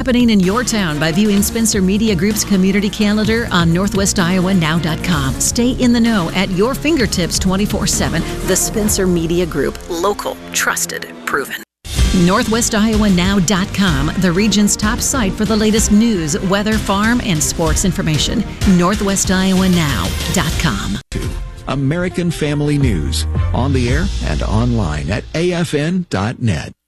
happening in your town by viewing Spencer Media Group's community calendar on NorthwestIowaNow.com. Stay in the know at your fingertips 24/7. The Spencer Media Group. Local, trusted, proven. NorthwestIowaNow.com, the region's top site for the latest news, weather, farm, and sports information. NorthwestIowaNow.com. American Family News, on the air and online at afn.net.